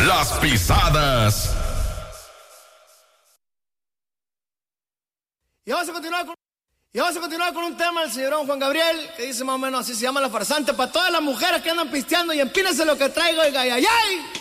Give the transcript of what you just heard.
Las Pisadas. Y vamos a continuar con un tema del señor Juan Gabriel, que dice más o menos así, se llama La Farsante, para todas las mujeres que andan pisteando y empínense lo que traigo, y ay, ay, ay.